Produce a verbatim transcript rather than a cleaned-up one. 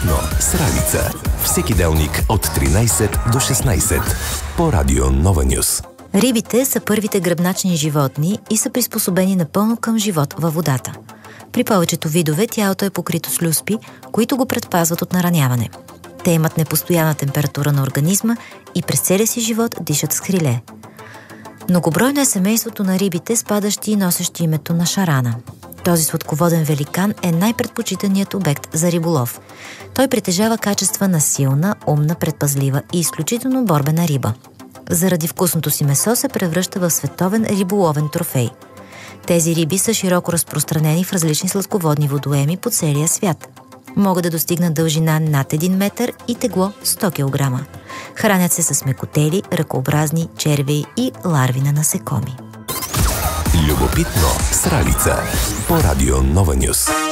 Любопитно с Ралица. Всеки делник от тринайсет до шестнайсет по Радио Нова Нюз. Рибите са първите гръбначни животни и са приспособени напълно към живот във водата. При повечето видове тялото е покрито с люспи, които го предпазват от нараняване. Те имат непостоянна температура на организма и през целия си живот дишат с хриле. Многобройно е семейството на рибите, спадащи и носещи името на шарана. Този сладководен великан е най-предпочитаният обект за риболов. Той притежава качества на силна, умна, предпазлива и изключително борбена риба. Заради вкусното си месо се превръща в световен риболовен трофей. Тези риби са широко разпространени в различни сладководни водоеми по целия свят. Могат да достигнат дължина над един метър и тегло сто килограма. Хранят се с мекотели, ръкообразни, червеи и ларви на насекоми. Любопитно с Ралица по Радио Нова Нюз.